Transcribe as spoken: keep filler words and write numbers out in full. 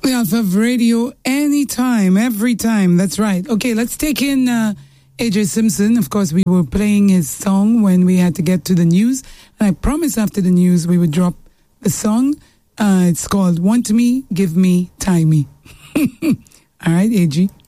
The Alpha Radio, anytime, every time. That's right. Okay, let's take in uh, A J Simpson. Of course, we were playing his song when we had to get to the news. And I promised after the news we would drop the song. Uh, it's called Want Me, Give Me, Tie Me. All right, A G.